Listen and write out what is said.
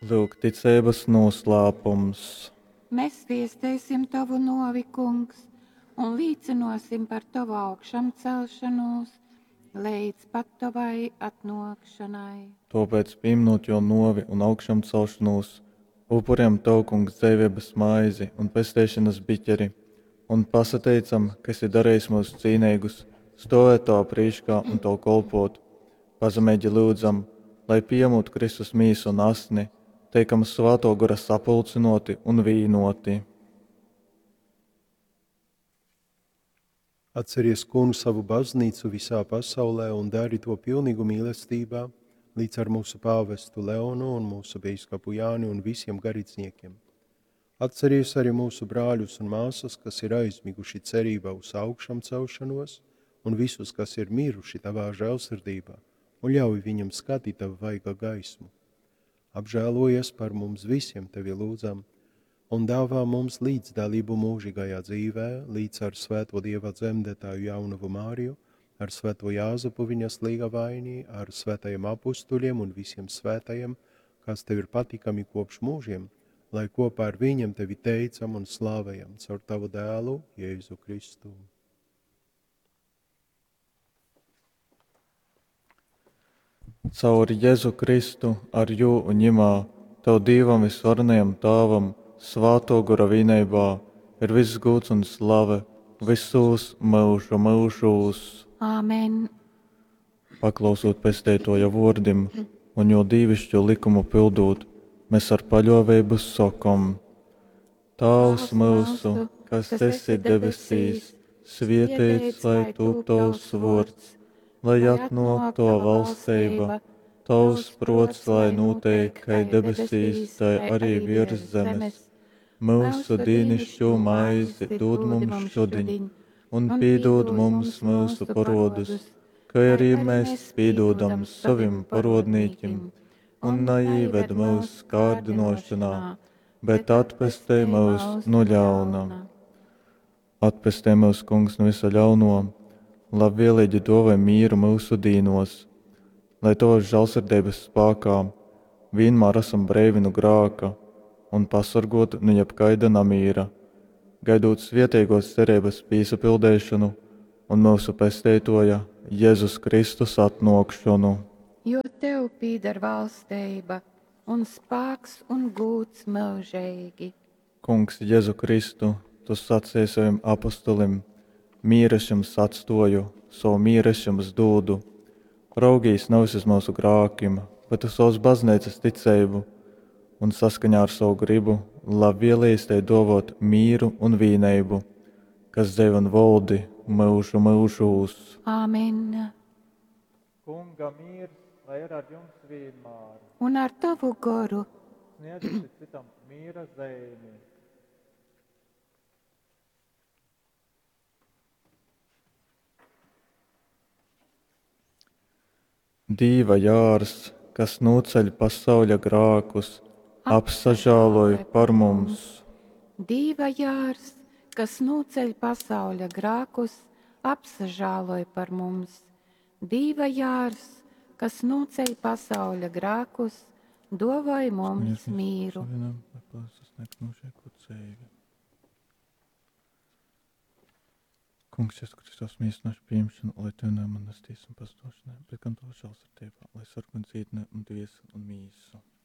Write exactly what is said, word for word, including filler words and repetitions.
Lūk, ticības noslēpums. Mēs viestēsim tavu novi, kungs, un līdzinosim par tavu augšām celšanos, līdz pat tavai atnākšanai. Tāpēc pieminot jo novi un augšām celšanos, upuriem tev, kungs, dzīvības maizi un pestēšanas biķeri, un pasateicam, kas ir darījis mūsu cīnīgus, stāvēt tā prīškā un to kolpot. Pazemēģi lūdzam, lai piemūt Kristus mīsu un asni, teikam svāto gara sapulcinoti un vīnoti. Atceries, kungs, savu baznīcu visā pasaulē un dari to pilnīgu mīlestībā, līdz ar mūsu pāvestu Leonu un mūsu bīskapu Jāni un visiem garīdzniekiem. Atceries arī mūsu brāļus un māsas, kas ir aizmiguši cerībā uz augšām celšanos, un visus, kas ir miruši tavā žēlsirdībā, un ļauj viņam skatīt tavu vaiga gaismu. Apžēlojies par mums visiem tevi lūdzam, un dāvā mums līdzdalību mūžīgajā dzīvē, līdz ar svēto Dieva dzemdētāju Jaunavu Māriju, ar svēto Jāzepu viņas līgavainī, ar svētajiem apustuļiem un visiem svētajiem, kas tev ir patīkami kopš mūžiem, lai kopā ar viņiem tevi teicam un slāvējam caur tavu dēlu, Jēzu Kristu. Caur Jēzu Kristu ar jū un ņemā, tev Dievam visvarenajam Tāvam, svāto gara vienībā, ir viss gods un slave, visus mūžu mūžos. Āmen. Paklausot pestētoja vārdim un jo dīvišķo likumu pildot, mēs ar paļāvību sakam: Tēvs mūsu, kas esi debesīs, svētīts lai top tavs vārds, lai atnāk tava valstība, tavs prots, lai notiek kā debesīs, tā arī virs zemes. Mūsu dienascho maizi dod mums šodien, un piedod mums mūsu parodus, kā arī mēs piedodam saviem parodnīkiem, un neieved mūsu kārdinošanā, bet atpestī mūs no ļauna. Atpestī mūs, kungs, no visa ļauno, labvēlīgi dāvā mieru mūsu dīnos, lai tavas žēlsirdības spēkā vienmēr esam brīvi no grēka un pasargot no jebkaida namīra, gaidot svētīgos cerības piesapildēšanu un mūsu pestētoja Jēzus Kristus atnākšanu. Jo tev pīdar valstība un spēks un gūts mūžīgi. Kungs, Jēzu Kristu, tu sacīji saviem apostolim: mīra es jums atstoju, savu mīru es jums dodu. Raugīs nav uz mūsu grēkiem, bet uz savas baznīcas ticību, un saskaņā ar savu gribu labvēlīs tai dāvāt mīru un vienību, kas dzīvo un valdi mūžu mūžos. Āmen. Kunga mīrs, lai ir ar jums vienmēr. Un ar tavu garu. Sniedziet citam mīra zīmi. Dīva jārs, kas noceļ pasauļa grākus, apsažāloj par mums. Dīva jārs, kas noceļ pasauļa grākus, apsažāloj par mums. Dīva jārs, kas noceļ pasauļa grākus, dāvāj mums mīru. Kungs, Jēzus Kristus, mīlestības pieņemšanu, lai tev nemanastīs un pastošanai, bet gan tavas žēlsirdībā, lai sargu un dzītne un dvieseli un mīsu.